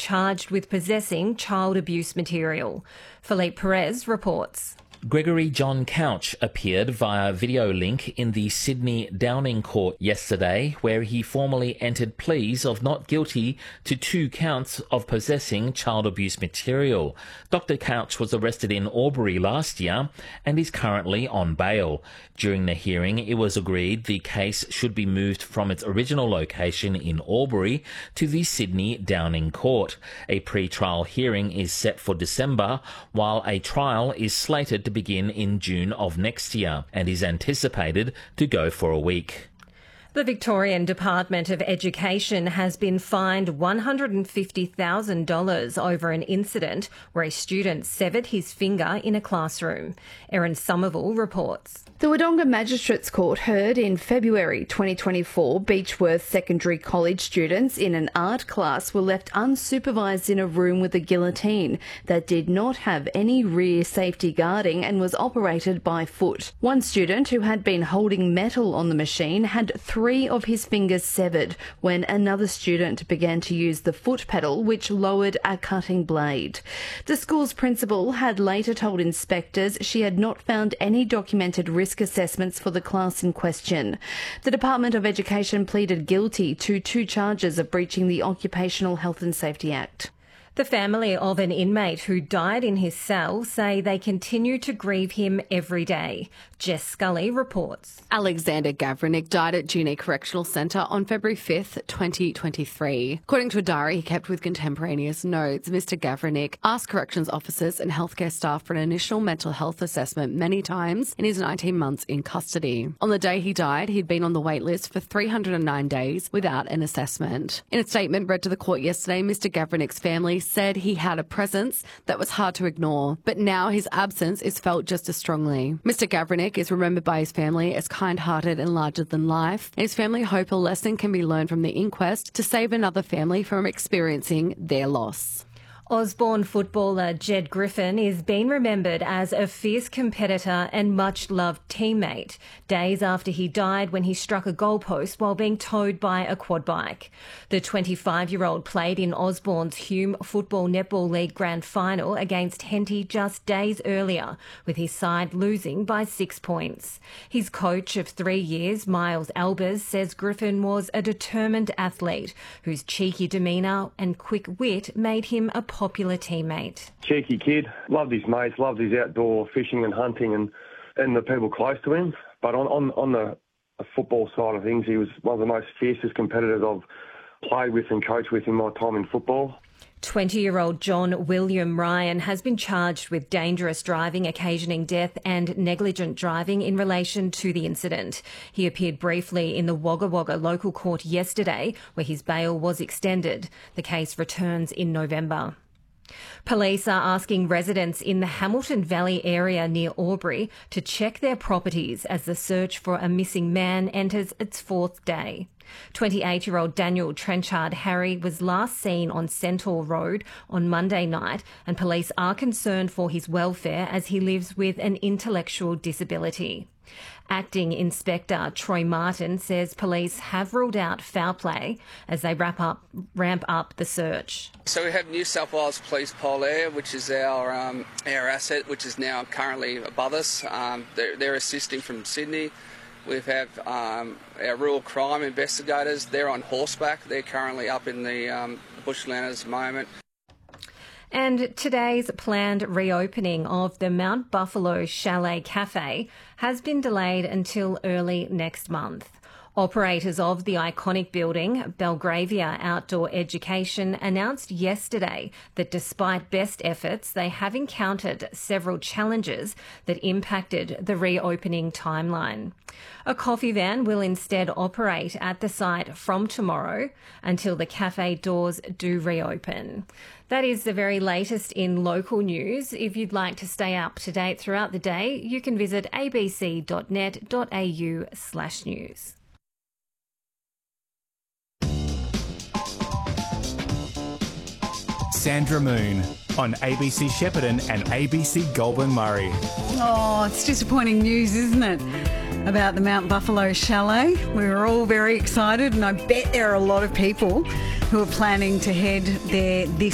charged with possessing child abuse material. Philippe Perez reports. Gregory John Couch appeared via video link in the Sydney Downing Court yesterday, where he formally entered pleas of not guilty to 2 counts of possessing child abuse material. Dr. Couch was arrested in Albury last year and is currently on bail. During the hearing, it was agreed the case should be moved from its original location in Albury to the Sydney Downing Court. A pre-trial hearing is set for December, while a trial is slated to begin in June of next year and is anticipated to go for a week. The Victorian Department of Education has been fined $150,000 over an incident where a student severed his finger in a classroom. Erin Somerville reports. The Wodonga Magistrates Court heard in February 2024 Beechworth Secondary College students in an art class were left unsupervised in a room with a guillotine that did not have any rear safety guarding and was operated by foot. One student who had been holding metal on the machine had 3 of his fingers severed when another student began to use the foot pedal, which lowered a cutting blade. The school's principal had later told inspectors she had not found any documented risk assessments for the class in question. The Department of Education pleaded guilty to 2 charges of breaching the Occupational Health and Safety Act. The family of an inmate who died in his cell say they continue to grieve him every day. Jess Scully reports. Alexander Gavranic died at Junee Correctional Centre on February 5th, 2023. According to a diary he kept with contemporaneous notes, Mr Gavranic asked corrections officers and healthcare staff for an initial mental health assessment many times in his 19 months in custody. On the day he died, he'd been on the wait list for 309 days without an assessment. In a statement read to the court yesterday, Mr Gavranic's family said he had a presence that was hard to ignore, but now his absence is felt just as strongly. Mr Gavranic is remembered by his family as kind-hearted and larger than life, and his family hope a lesson can be learned from the inquest to save another family from experiencing their loss. Osborne footballer Jed Griffin is being remembered as a fierce competitor and much-loved teammate, days after he died when he struck a goalpost while being towed by a quad bike. The 25-year-old played in Osborne's Hume Football Netball League Grand Final against Henty just days earlier, with his side losing by 6 points. His coach of 3 years, Miles Albers, says Griffin was a determined athlete whose cheeky demeanour and quick wit made him a popular teammate. Cheeky kid, loved his mates, loved his outdoor fishing and hunting and the people close to him. But on the football side of things, he was one of the most fiercest competitors I've played with and coached with in my time in football. 20-year-old John William Ryan has been charged with dangerous driving occasioning death and negligent driving in relation to the incident. He appeared briefly in the Wagga Wagga local court yesterday, where his bail was extended. The case returns in November. Police are asking residents in the Hamilton Valley area near Albury to check their properties as the search for a missing man enters its 4th day. 28-year-old Daniel Trenchard Harry was last seen on Centaur Road on Monday night, and police are concerned for his welfare as he lives with an intellectual disability. Acting Inspector Troy Martin says police have ruled out foul play as they ramp up the search. So we have New South Wales Police Polair, which is our asset, which is now currently above us. They're assisting from Sydney. We have our rural crime investigators. They're on horseback. They're currently up in the bushland at the moment. And today's planned reopening of the Mount Buffalo Chalet Cafe has been delayed until early next month. Operators of the iconic building, Belgravia Outdoor Education, announced yesterday that despite best efforts, they have encountered several challenges that impacted the reopening timeline. A coffee van will instead operate at the site from tomorrow until the cafe doors do reopen. That is the very latest in local news. If you'd like to stay up to date throughout the day, you can visit abc.net.au/news. Sandra Moon on ABC Shepparton and ABC Goulburn Murray. Oh, it's disappointing news, isn't it? About the Mount Buffalo Chalet. We were all very excited, and I bet there are a lot of people who are planning to head there this